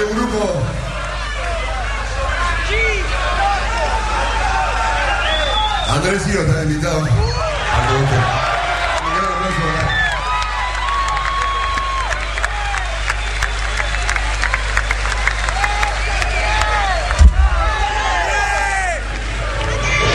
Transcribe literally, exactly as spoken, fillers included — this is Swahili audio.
un grupo. Andrés Ciro está invitado. Un gran abrazo.